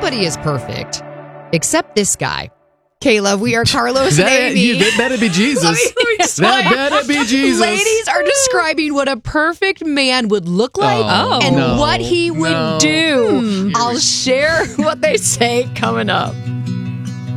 Everybody is perfect except this guy. Kayla, we are Carlos and Amy. That better be Jesus. Let me That better be Jesus. Ladies are describing what a perfect man would look like and what he would do. I'll share what they say coming up.